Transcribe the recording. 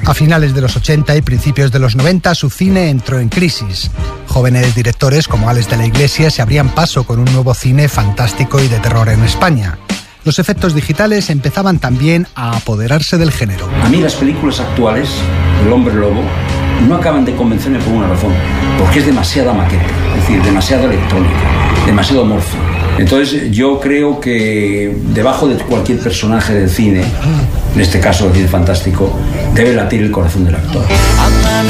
A finales de los 80 y principios de los 90, su cine entró en crisis. Jóvenes directores como Alex de la Iglesia se abrían paso con un nuevo cine fantástico y de terror en España. Los efectos digitales empezaban también a apoderarse del género. A mí las películas actuales, El Hombre Lobo, no acaban de convencerme por una razón, porque es demasiada maqueta, es decir, demasiada electrónica, demasiado amorfo. Entonces yo creo que debajo de cualquier personaje del cine, en este caso del cine fantástico, debe latir el corazón del actor.